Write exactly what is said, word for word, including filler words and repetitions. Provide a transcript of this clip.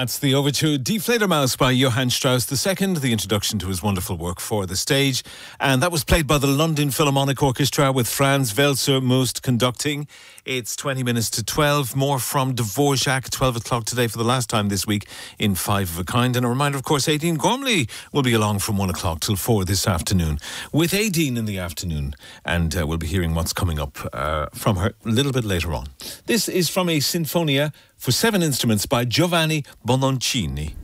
That's the overture Die Fledermaus by Johann Strauss the Second, the introduction to his wonderful work for the stage. And that was played by the London Philharmonic Orchestra with Franz Welser Most conducting. It's twenty minutes to twelve. More from Dvorak, twelve o'clock today for the last time this week in Five of a Kind. And a reminder, of course, Aideen Gormley will be along from one o'clock till four this afternoon with Aideen in the afternoon. And uh, we'll be hearing what's coming up uh, from her a little bit later on. This is from a Sinfonia for seven instruments by Giovanni Bononcini.